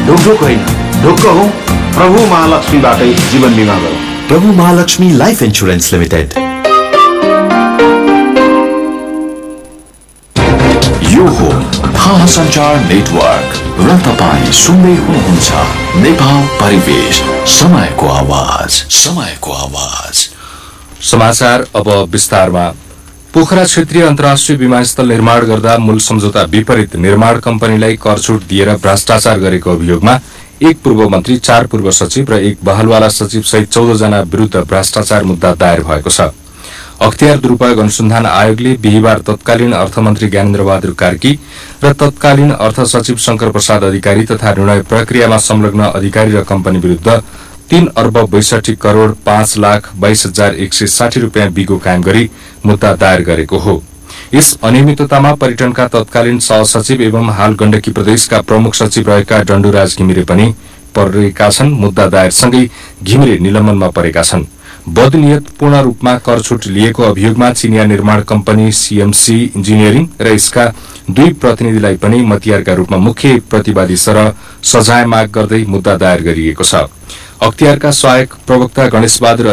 ढुकढुक होइन, ढुक्क हौ, प्रभु महालक्ष्मीबाटै जीवन बिमा गरौँ। प्रभु महालक्ष्मी लाइफ इन्स्योरेन्स लिमिटेड। यो हो थाहा सञ्चार नेटवर्क र तपाईँ सुन्दै हुनुहुन्छ नेपाल परिवेश, समयको आवाज, समयको आवाज। समाचार अब विस्तारमा। पोखरा क्षेत्रीय अन्तर्राष्ट्रिय विमानस्थल निर्माण गर्दा मूल सम्झौता विपरीत निर्माण कम्पनीलाई कर छुट दिएर भ्रष्टाचार गरेको अभियोगमा एक पूर्व मन्त्री, 4 पूर्व सचिव र एक बहालवाला सचिव सहित 14 जना विरूद्ध भ्रष्टाचार मुद्दा दायर भएको छ। अख्तियार दुरूपयोग अनुसन्धान आयोगले बिहिबार तत्कालीन अर्थमन्त्री ज्ञानेन्द्र बहादुर कार्की र तत्कालीन अर्थ सचिव शंकर प्रसाद अधिकारी तथा निर्णय प्रक्रियामा संलग्न अधिकारी र कम्पनी विरूद्ध 3 अर्ब 62 करोड़ 5,22,160 रूपियाँ बिगो कायम गरी मुद्दा दायर गरेको हो। यस अनियमिततामा पर्यटनका तत्कालीन सहसचिव एवं हाल गण्डकी प्रदेशका प्रमुख सचिव रहेका डण्डुराज घिमिरे पनि परेका छन्। मुद्दा दायरसँगै घिमिरे निलम्बनमा परेका छन्। बदनियत पूर्ण रूपमा कर छुट लिएको अभियोगमा चिनिया निर्माण कम्पनी सीएमसी इन्जिनियरिङ र यसका 2 प्रतिनिधिलाई पनि मतियारका रूपमा मुख्य प्रतिवादी सरह सजाय माग गर्दै मुद्दा दायर गरिएको छ। अख्तियारका सहायक प्रवक्ता गणेश बहादुर